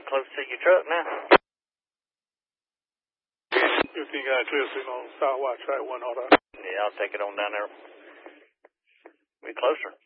close to your truck now. 15 got a clear signal on Southwest track 1 order. Yeah, I'll take it on down there. Be closer.